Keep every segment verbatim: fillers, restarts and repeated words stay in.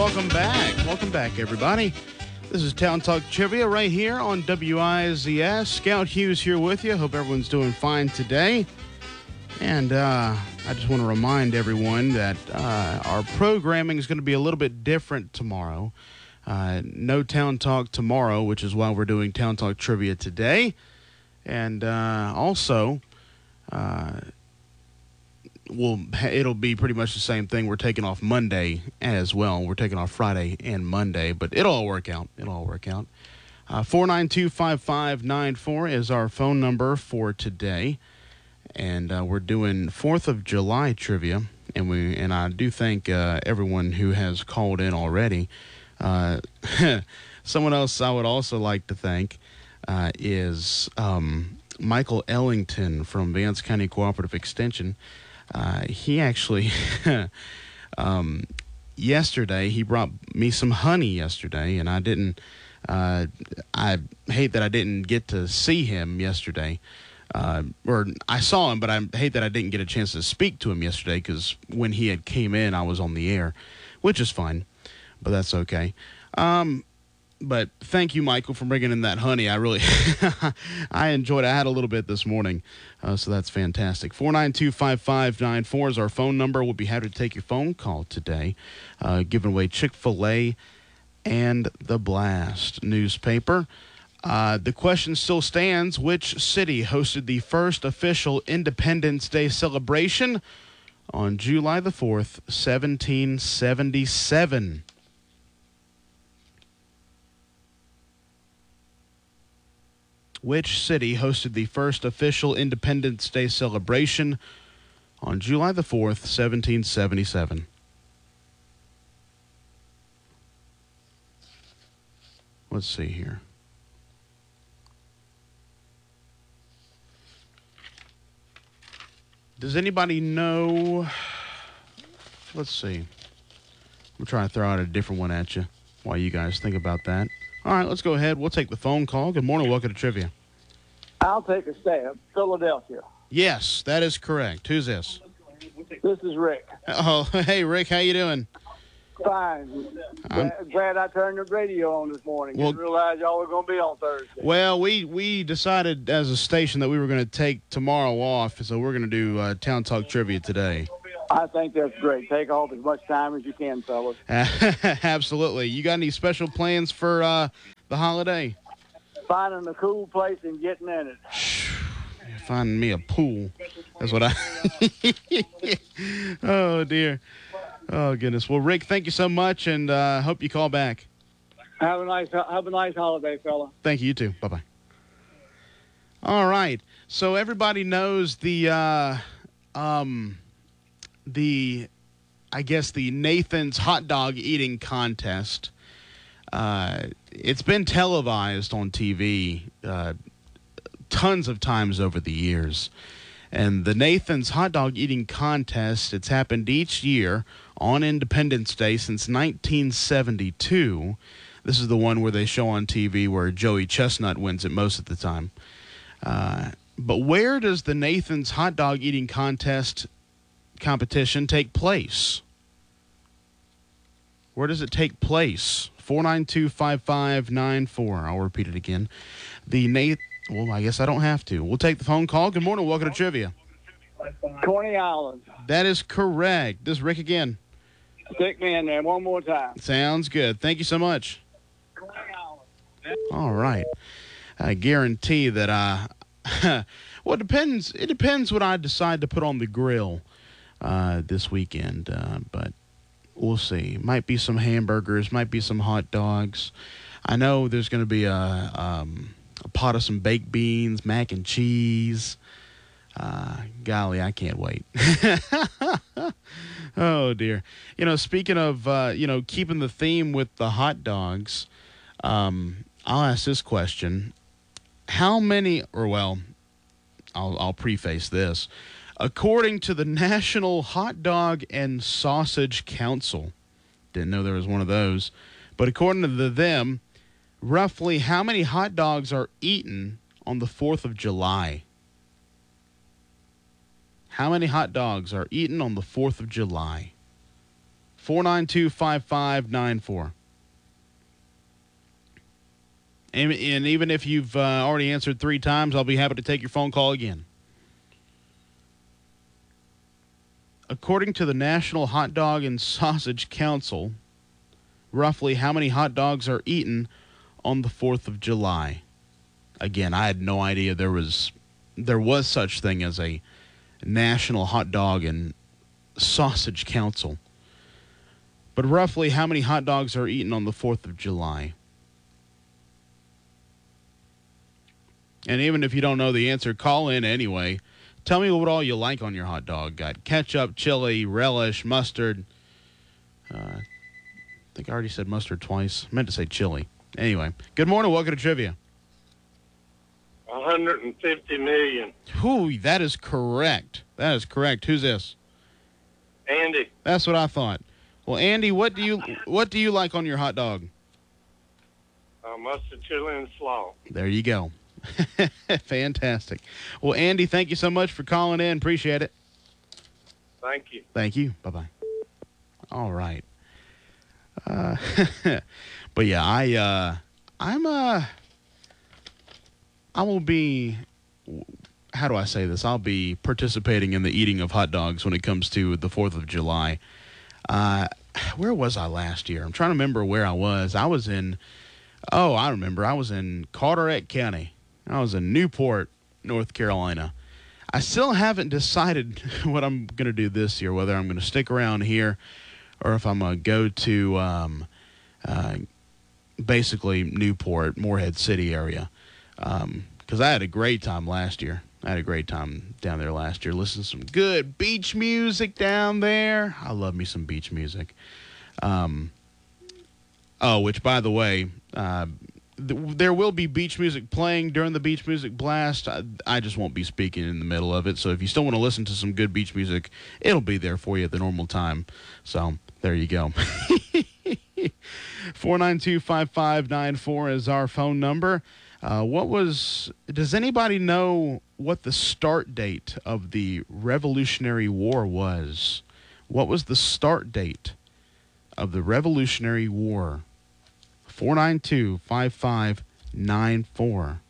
welcome back. Welcome back, everybody. This is Town Talk Trivia right here on W I Z S. Scout Hughes here with you. Hope everyone's doing fine today. And uh, I just want to remind everyone that uh, our programming is going to be a little bit different tomorrow. Uh, no Town Talk tomorrow, which is why we're doing Town Talk Trivia today. And uh, also, uh, we'll, it'll be pretty much the same thing. We're taking off Monday as well. We're taking off Friday and Monday, but it'll all work out. It'll all work out. Uh, four nine two, five five nine four is our phone number for today. And uh, we're doing fourth of July trivia. And we and I do thank uh, everyone who has called in already. Uh, someone else I would also like to thank uh, is um, Michael Ellington from Vance County Cooperative Extension. Uh, he actually, um, yesterday, he brought me some honey yesterday, and I didn't, uh, I hate that I didn't get to see him yesterday. Uh, or I saw him, but I hate that I didn't get a chance to speak to him yesterday because when he had came in, I was on the air, which is fine, but that's okay. Um, but thank you, Michael, for bringing in that honey. I really, I enjoyed it. I had a little bit this morning, uh, so that's fantastic. four nine two, five five nine four is our phone number. We'll be happy to take your phone call today, uh, giving away Chick-fil-A and the Blast newspaper. Uh, the question still stands. Which city hosted the first official Independence Day celebration on July the fourth, seventeen seventy-seven? Which city hosted the first official Independence Day celebration on July the fourth, seventeen seventy-seven? Let's see here. Does anybody know? Let's see. I'm trying to throw out a different one at you while you guys think about that. All right, let's go ahead. We'll take the phone call. Good morning. Welcome to Trivia. I'll take a stab. Philadelphia. Yes, that is correct. Who's this? This is Rick. Oh, hey, Rick. How you doing? Fine. Glad, glad I turned the radio on this morning. Well, Didn't realize y'all were going to be on Thursday. Well, we, we decided as a station that we were going to take tomorrow off, so we're going to do uh, Town Talk Trivia today. I think that's great. Take off as much time as you can, fellas. Absolutely. You got any special plans for uh, the holiday? Finding a cool place and getting in it. Finding me a pool. That's what I... Oh, dear. Oh, goodness. Well, Rick, thank you so much, and I uh, hope you call back. Have a nice have a nice holiday, fella. Thank you. You too. Bye-bye. All right. So everybody knows the, uh, um, the, I guess, the Nathan's hot dog eating contest. Uh, it's been televised on T V uh, tons of times over the years. And the Nathan's hot dog eating contest, it's happened each year on Independence Day since nineteen seventy-two. This is the one where they show on T V where Joey Chestnut wins it most of the time. Uh, but where does the Nathan's hot dog eating contest competition take place? Where does it take place? four nine two, five five nine four. I'll repeat it again. The Nathan... Well, I guess I don't have to. We'll take the phone call. Good morning. Welcome to Trivia. Coney Island. That is correct. This is Rick again. Stick me in there one more time. Sounds good. Thank you so much. All right. I guarantee that I... well, it depends. It depends what I decide to put on the grill uh, this weekend. Uh, but we'll see. Might be some hamburgers. Might be some hot dogs. I know there's going to be a... Um, a pot of some baked beans, mac and cheese. Uh, golly, I can't wait. Oh, dear. You know, speaking of, uh, you know, keeping the theme with the hot dogs, um, I'll ask this question. How many, or well, I'll, I'll preface this. According to the National Hot Dog and Sausage Council, didn't know there was one of those, but according to the, them, roughly how many hot dogs are eaten on the fourth of July? How many hot dogs are eaten on the fourth of July? four nine two, five five nine four. And, and even if you've uh, already answered three times, I'll be happy to take your phone call again. According to the National Hot Dog and Sausage Council, roughly how many hot dogs are eaten on the fourth of July? Again, I had no idea there was there was such thing as a National Hot Dog and Sausage Council. But roughly how many hot dogs are eaten on the fourth of July? And even if you don't know the answer, call in anyway. Tell me what all you like on your hot dog. Got ketchup, chili, relish, mustard. Uh, I think I already said mustard twice. I meant to say chili. Anyway, good morning. Welcome to Trivia. one hundred fifty million. Whew, that is correct. That is correct. Who's this? Andy. That's what I thought. Well, Andy, what do you what do you like on your hot dog? Uh, mustard, chili, and slaw. There you go. Fantastic. Well, Andy, thank you so much for calling in. Appreciate it. Thank you. Thank you. Bye-bye. All right. Uh, but yeah, I uh, I'm uh, I will be. How do I say this? I'll be participating in the eating of hot dogs when it comes to the fourth of July. Uh, where was I last year? I'm trying to remember where I was. I was in. Oh, I remember. I was in Carteret County. I was in Newport, North Carolina. I still haven't decided what I'm going to do this year, whether I'm going to stick around here or if I'm going to go to um, uh, basically Newport, Morehead City area. Because um, I had a great time last year. I had a great time down there last year. Listening to some good beach music down there. I love me some beach music. Um, oh, which, by the way, uh, there will be beach music playing during the beach music blast. I, I just won't be speaking in the middle of it. So if you still want to listen to some good beach music, it'll be there for you at the normal time. So there you go. four nine two, five five nine four is our phone number. Uh, what was, does anybody know what the start date of the Revolutionary War was? What was the start date of the Revolutionary War? four nine two, five five nine four.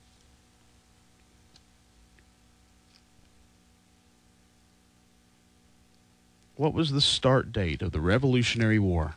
What was the start date of the Revolutionary War?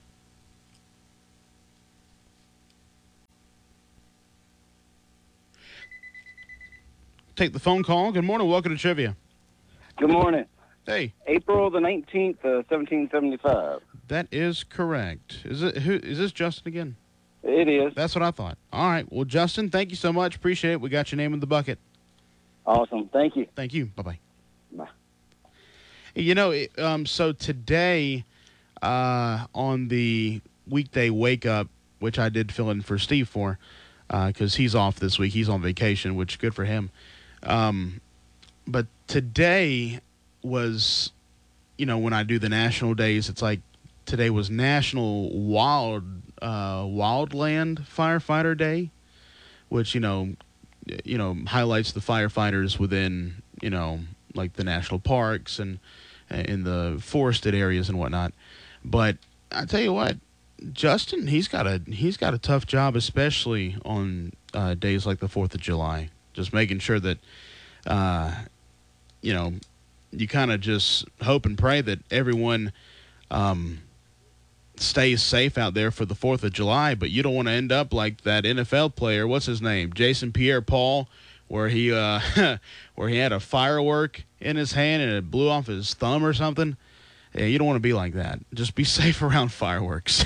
Take the phone call. Good morning. Welcome to Trivia. Good morning. Hey. April the nineteenth, uh, seventeen seventy-five. That is correct. Is it? Who is this? Justin again? It is. That's what I thought. All right. Well, Justin, thank you so much. Appreciate it. We got your name in the bucket. Awesome. Thank you. Thank you. Bye-bye. Bye. You know, it, um, so today uh, on the weekday wake up, which I did fill in for Steve for, because uh, he's off this week. He's on vacation, which is good for him. Um, but today was, you know, when I do the national days, it's like today was National Wild uh, Wildland Firefighter Day, which, you know, you know, highlights the firefighters within, you know, like the national parks and in the forested areas and whatnot. But I tell you what, Justin, he's got a he's got a tough job, especially on uh, days like the fourth of July. Just making sure that, uh, you know, you kind of just hope and pray that everyone um, stays safe out there for the fourth of July. But you don't want to end up like that N F L player. What's his name? Jason Pierre-Paul, where he uh, where he had a firework in his hand and it blew off his thumb or something. Yeah, you don't want to be like that. Just be safe around fireworks.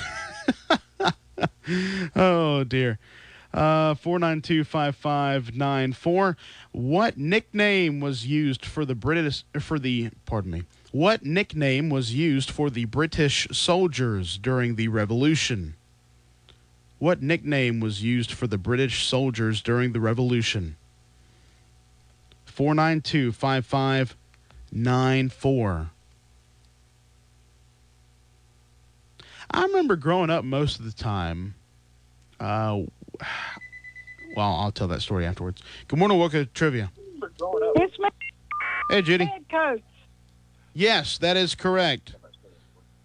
Oh, dear. Uh, four nine two, five five nine four. What nickname was used for the British, for the, pardon me, what nickname was used for the British soldiers during the Revolution? What nickname was used for the British soldiers during the Revolution? four nine two, five five nine four. I remember growing up most of the time. Uh, well, I'll tell that story afterwards. Good morning, welcome to Trivia. It's my Hey, Judy. head coach. Yes, that is correct.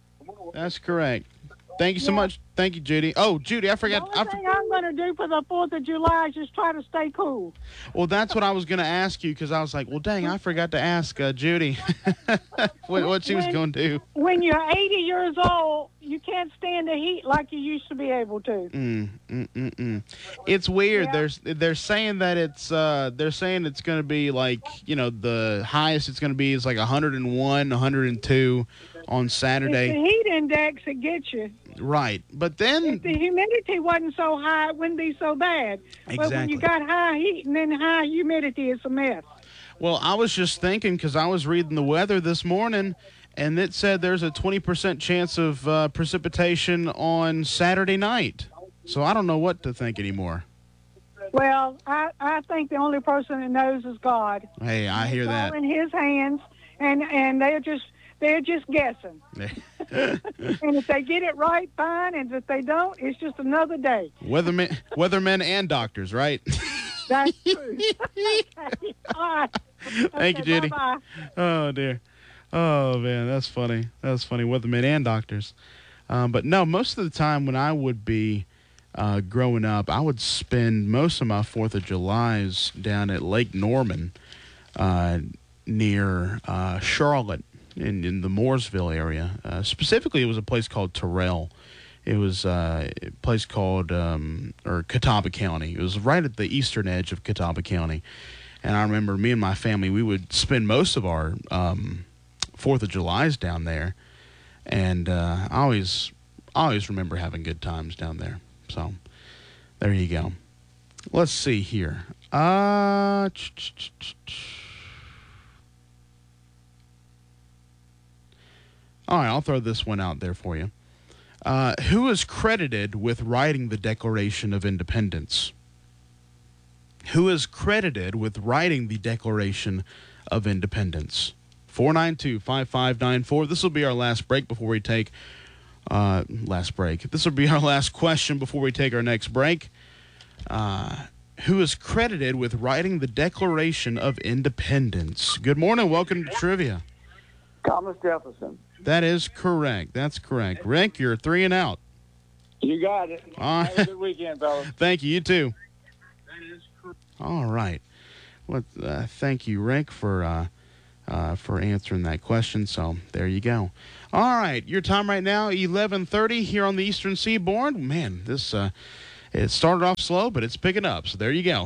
That's correct. Thank you so Yeah. much. Thank you, Judy. Oh, Judy, I The forgot. only I for- thing I'm going to do for the fourth of July is just try to stay cool. well, that's what I was going to ask you because I was like, well, dang, I forgot to ask uh, Judy what, what she was When- going to do. When you're eighty years old, you can't stand the heat like you used to be able to. Mm, mm, mm, mm. It's weird. Yeah. There's they're saying that it's uh they're saying it's going to be like, you know, the highest it's going to be is like one hundred one, one hundred two on It's Saturday. the heat index that gets you. Right. But then If the humidity wasn't so high, it wouldn't be so bad. But when you Exactly. got high heat and then high humidity, it's a mess. well, I was just thinking cuz I was reading the weather this morning and it said there's a twenty percent chance of uh, precipitation on Saturday night. So I don't know what to think anymore. Well, I, I think the only person that knows is God. Hey, I hear It's that. all in His hands, and and they're just they're just guessing. And if they get it right, fine. And if they don't, it's just another day. Weathermen, weathermen and doctors, right? That's true. Okay. All right. Thank you, Okay, Judy. bye-bye. Oh dear. Oh man, that's funny. That's funny. Weathermen and doctors. Um, but no, most of the time when I would be uh, growing up, I would spend most of my Fourth of July's down at Lake Norman, uh, near uh, Charlotte, in, in the Mooresville area. Uh, specifically, it was a place called Terrell. It was uh, a place called um, or Catawba County. It was right at the eastern edge of Catawba County. And I remember me and my family, we would spend most of our um, Fourth of July's down there, and uh, I always, I always remember having good times down there. So, there you go. Let's see here. Uh, all right, I'll throw this one out there for you. Uh, who is credited with writing the Declaration of Independence? Who is credited with writing the Declaration of Independence? four nine two, five five nine four. This will be our last break before we take uh, last break. This will be our last question before we take our next break. Uh, who is credited with writing the Declaration of Independence? Good morning. Welcome to Trivia. Thomas Jefferson. That is correct. That's correct. Rick, you're three and out. You got it. All Have right. a good weekend, fellas. Thank you. You too. All right. Well, uh, thank you, Rick, for uh, uh, for answering that question. So there you go. All right, your time right now, eleven thirty here on the Eastern Seaboard. Man, this uh, it started off slow, but it's picking up. So there you go.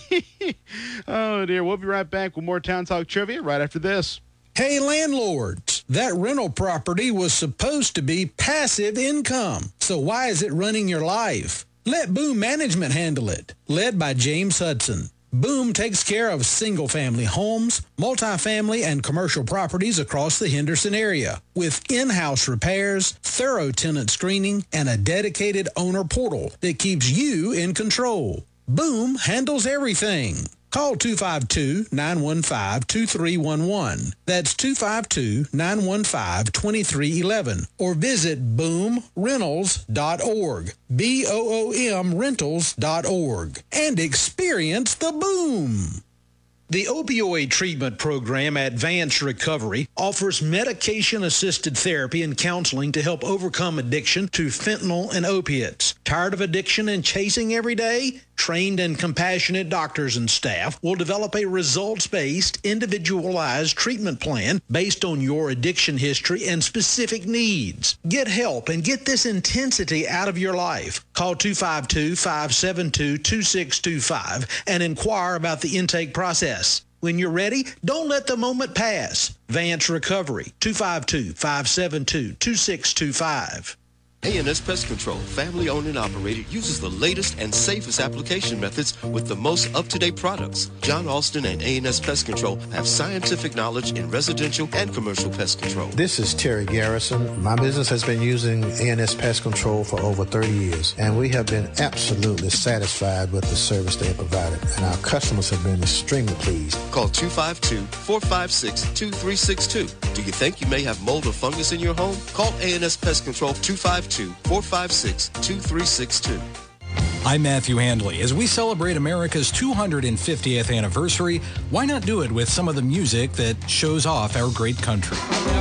Oh dear. We'll be right back with more Town Talk Trivia right after this. Hey, landlords, that rental property was supposed to be passive income. So why is it running your life? Let Boom Management handle it. Led by James Hudson. Boom takes care of single-family homes, multifamily, and commercial properties across the Henderson area with in-house repairs, thorough tenant screening, and a dedicated owner portal that keeps you in control. Boom handles everything. Call two five two, nine one five, two three one one. That's two five two, nine one five, two three one one. Or visit boom rentals dot org. B O O M rentals dot org. And experience the boom. The opioid treatment program Advanced Recovery offers medication-assisted therapy and counseling to help overcome addiction to fentanyl and opiates. Tired of addiction and chasing every day? Trained and compassionate doctors and staff will develop a results-based, individualized treatment plan based on your addiction history and specific needs. Get help and get this intensity out of your life. Call two five two, five seven two, two six two five and inquire about the intake process. When you're ready, don't let the moment pass. Vance Recovery, two five two, five seven two, two six two five. A N S Pest Control, family owned and operated, uses the latest and safest application methods with the most up-to-date products. John Alston and A N S Pest Control have scientific knowledge in residential and commercial pest control. This is Terry Garrison. My business has been using A N S Pest Control for over thirty years, and we have been absolutely satisfied with the service they have provided, and our customers have been extremely pleased. Call two five two, four five six, two three six two. Do you think you may have mold or fungus in your home? Call A N S Pest Control two five two, four five six, two three six two. I'm Matthew Handley. As we celebrate America's two hundred fiftieth anniversary, why not do it with some of the music that shows off our great country?